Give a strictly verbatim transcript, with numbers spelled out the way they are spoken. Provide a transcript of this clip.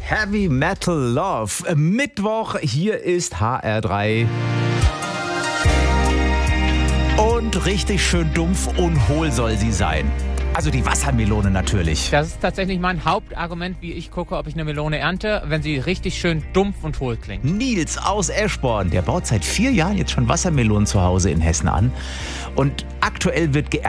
Heavy Metal Love. Mittwoch, hier ist H R drei. Und richtig schön dumpf und hohl soll sie sein. Also die Wassermelone natürlich. Das ist tatsächlich mein Hauptargument, wie ich gucke, ob ich eine Melone ernte, wenn sie richtig schön dumpf und hohl klingt. Nils aus Eschborn, der baut seit vier Jahren jetzt schon Wassermelonen zu Hause in Hessen an. Und aktuell wird geerntet